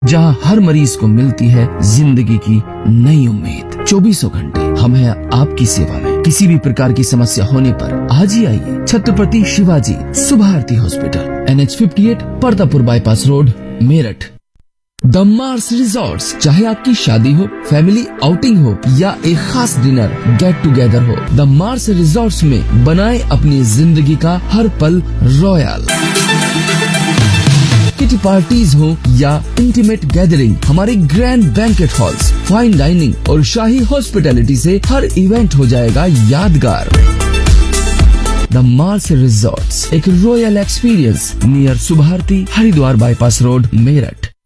जहां हर मरीज को मिलती है जिंदगी की नई उम्मीद। 24 घंटे हम हैं आपकी सेवा में। किसी भी प्रकार की समस्या होने पर आज ही आइए Chhatrapati Shivaji Subharti hospital, NH 58, Partapur bypass road, Meerut. The Mars resorts, चाहे आपकी शादी हो, फैमिली आउटिंग हो या एक खास डिनर गेट टुगेदर हो, द मार्स रिजॉर्ट्स में बनाए अपनी जिंदगी का हर पल रॉयल। किटी पार्टीज हो या इंटीमेट गैदरिंग, हमारे grand banquet halls, fine dining और शाही हॉस्पिटैलिटी से हर इवेंट हो जाएगा यादगार। द मार्स रिजॉर्ट्स, एक royal experience near Subharti, Haridwar bypass road, Meerut.